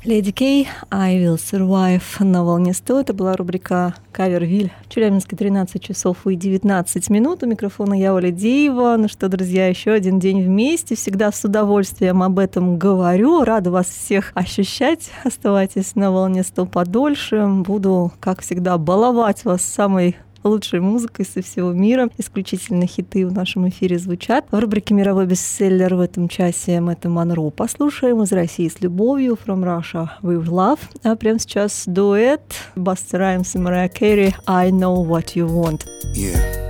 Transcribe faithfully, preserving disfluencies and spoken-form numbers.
Lady K, I Will Survive на волне сто. Это была рубрика «Кавервиль». В Челябинске тринадцать часов и девятнадцать минут. У микрофона я, Оля Деева. Ну что, друзья, еще один день вместе. Всегда с удовольствием об этом говорю. Рада вас всех ощущать. Оставайтесь на волне сто подольше. Буду, как всегда, баловать вас самой лучшей музыкой со всего мира. Исключительно хиты в нашем эфире звучат. В рубрике «Мировой бестселлер» в этом часе Мэтта Монро послушаем. Из России с любовью, From Russia with Love. А прямо сейчас дуэт Busta Rhymes и Mariah Carey, I Know What You Want. Yeah.